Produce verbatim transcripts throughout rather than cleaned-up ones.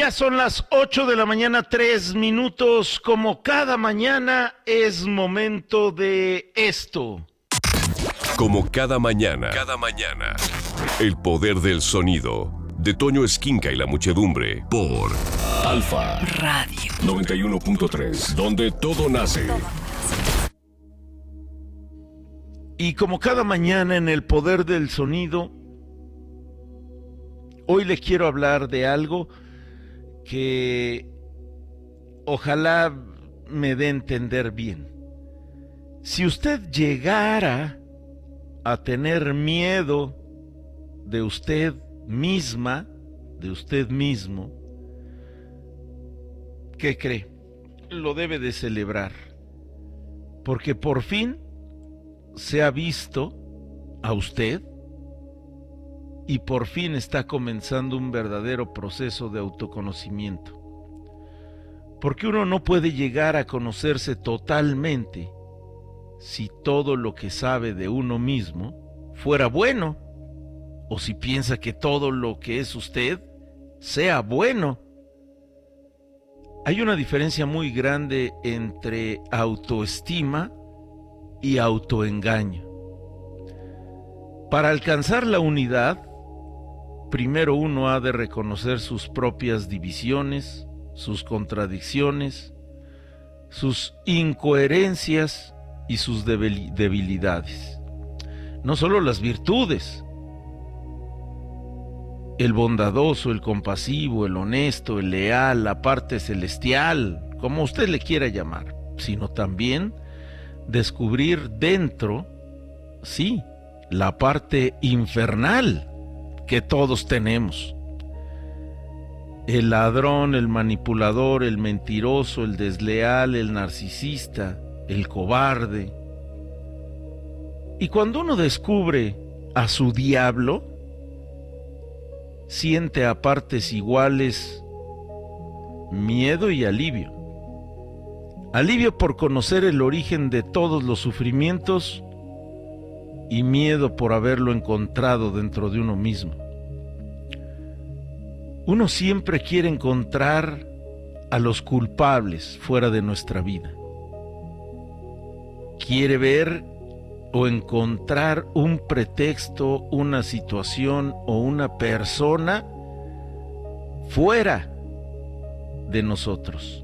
Ya son las ocho de la mañana, tres minutos. Como cada mañana es momento de esto. Como cada mañana, cada mañana, el poder del sonido, de Toño Esquinca y la muchedumbre, por Alfa Radio noventa y uno punto tres, donde todo nace. Y como cada mañana en el poder del sonido, hoy le quiero hablar de algo que ojalá me dé a entender bien. Si usted llegara a tener miedo de usted misma, de usted mismo, ¿qué cree? Lo debe de celebrar, porque por fin se ha visto a usted y por fin está comenzando un verdadero proceso de autoconocimiento. Porque uno no puede llegar a conocerse totalmente si todo lo que sabe de uno mismo fuera bueno, o si piensa que todo lo que es usted sea bueno. Hay una diferencia muy grande entre autoestima y autoengaño. Para alcanzar la unidad, primero uno ha de reconocer sus propias divisiones, sus contradicciones, sus incoherencias y sus debilidades. No solo las virtudes, el bondadoso, el compasivo, el honesto, el leal, la parte celestial, como usted le quiera llamar, sino también descubrir dentro, sí, la parte infernal que todos tenemos. El ladrón, el manipulador, el mentiroso, el desleal, el narcisista, el cobarde. Y cuando uno descubre a su diablo, siente a partes iguales miedo y alivio. Alivio por conocer el origen de todos los sufrimientos y miedo por haberlo encontrado dentro de uno mismo. Uno siempre quiere encontrar a los culpables fuera de nuestra vida. Quiere ver o encontrar un pretexto, una situación o una persona fuera de nosotros.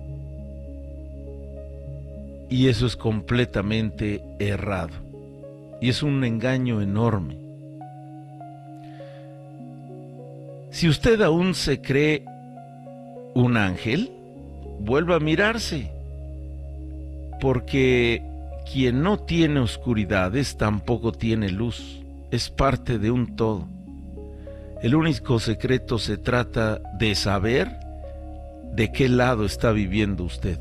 Y eso es completamente errado. Y es un engaño enorme. Si usted aún se cree un ángel, vuelva a mirarse, porque quien no tiene oscuridades tampoco tiene luz, es parte de un todo. El único secreto se trata de saber de qué lado está viviendo usted.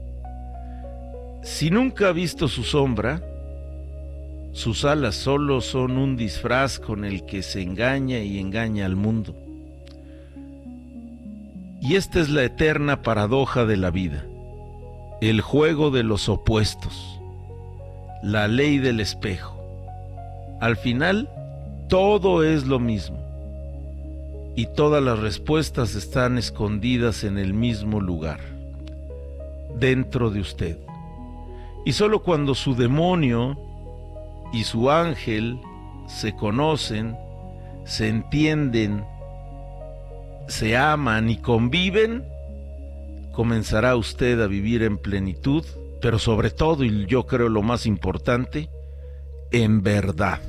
Si nunca ha visto su sombra, sus alas solo son un disfraz con el que se engaña y engaña al mundo. Y esta es la eterna paradoja de la vida, el juego de los opuestos, la ley del espejo. Al final, todo es lo mismo, y todas las respuestas están escondidas en el mismo lugar, dentro de usted. Y solo cuando su demonio y su ángel se conocen, se entienden, se aman y conviven, comenzará usted a vivir en plenitud, pero sobre todo, y yo creo lo más importante, en verdad.